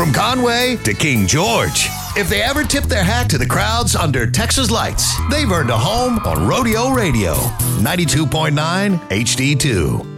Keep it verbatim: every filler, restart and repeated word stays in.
From Conway to King George. If they ever tip their hat to the crowds under Texas lights, they've earned a home on Rodeo Radio, ninety-two point nine H D two.